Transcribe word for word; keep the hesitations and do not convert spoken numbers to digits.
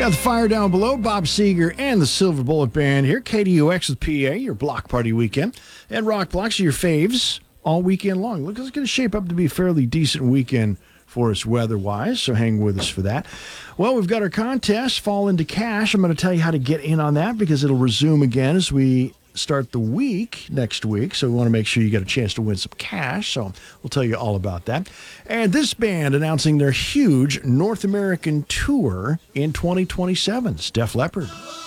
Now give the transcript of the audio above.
got the fire down below, Bob Seger and the Silver Bullet Band here. K D U X with P A, your block party weekend. And Rock Blocks are your faves all weekend long. Look, it's going to shape up to be a fairly decent weekend for us weather-wise, so hang with us for that. Well, we've got our contest, Fall into Cash. I'm going to tell you how to get in on that because it'll resume again as we start the week next week. So we want to make sure you get a chance to win some cash. So we'll tell you all about that. And this band announcing their huge North American tour in twenty twenty-seven, Def Leppard.